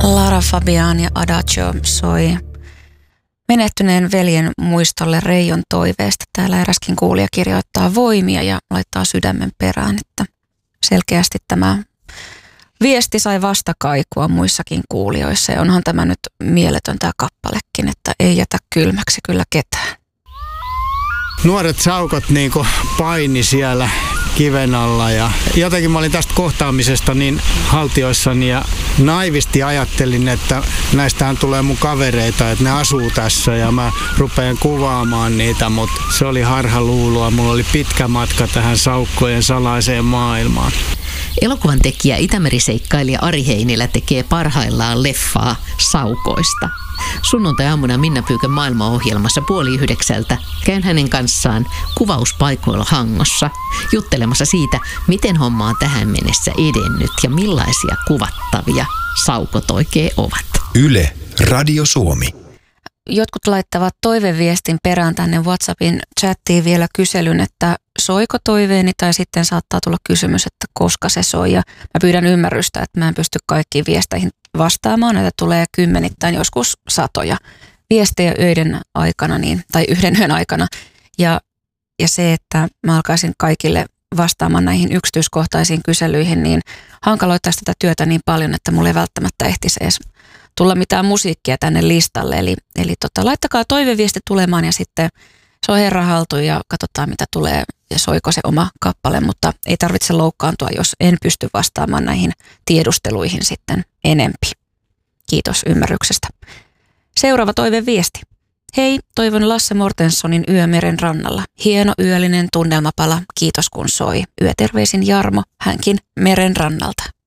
Lara Fabian ja Adagio soi menehtyneen veljen muistolle Reijon toiveesta. Täällä eräskin kuulija kirjoittaa voimia ja laittaa sydämen perään, että selkeästi tämä viesti sai vastakaikua muissakin kuulijoissa. Ja onhan tämä nyt mieletön tämä kappalekin, että ei jätä kylmäksi kyllä ketään. Nuoret saukot niinku paini siellä kiven alla ja jotenkin mä olin tästä kohtaamisesta niin haltioissani ja naivisti ajattelin, että näistähän tulee mun kavereita, että ne asuu tässä ja mä rupean kuvaamaan niitä, mutta se oli harhaluulua. Mulla oli pitkä matka tähän saukkojen salaiseen maailmaan. Elokuvan tekijä Itämeri-seikkailija Ari Heinilä tekee parhaillaan leffaa saukoista. Sunnuntai-aamuna Minna Pyykön maailmaohjelmassa 8:30 käyn hänen kanssaan kuvauspaikoilla Hangossa juttelemassa siitä, miten homma on tähän mennessä edennyt ja millaisia kuvattavia saukot oikein ovat. Yle, Radio Suomi. Jotkut laittavat toiveviestin perään tänne WhatsAppin chattiin vielä kyselyn, että soiko toiveeni, tai sitten saattaa tulla kysymys, että koska se soi. Ja mä pyydän ymmärrystä, että mä en pysty kaikkiin viesteihin vastaamaan. Näitä tulee kymmenittäin, joskus satoja viestejä öiden aikana, tai yhden yön aikana. Ja se, että mä alkaisin kaikille vastaamaan näihin yksityiskohtaisiin kyselyihin, niin hankaloittaisi tätä työtä niin paljon, että mulla ei välttämättä ehtisi edes tulla mitään musiikkia tänne listalle. Eli laittakaa toiveviesti tulemaan ja sitten se on herran haltu ja katsotaan mitä tulee ja soiko se oma kappale, mutta ei tarvitse loukkaantua, jos en pysty vastaamaan näihin tiedusteluihin sitten enempi. Kiitos ymmärryksestä. Seuraava toiveviesti. Hei, toivon Lasse Mortenssonin Yö meren rannalla. Hieno yöllinen tunnelmapala, kiitos kun soi. Yöterveisin Jarmo, hänkin meren rannalta.